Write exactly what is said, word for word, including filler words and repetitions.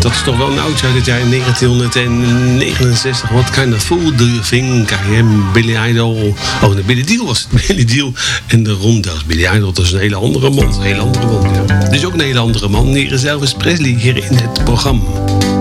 Dat is toch wel een oudje uit het jaar negentien negenenzestig. What kind of fool do you think I am? Billy Idol. Oh, de Billy Deal was het. Billy Deal en de Rondells. Billy Idol, dat is een hele andere man. Een hele andere man, ja. Dus ook een hele andere man. Hier is Elvis Presley hier in het programma.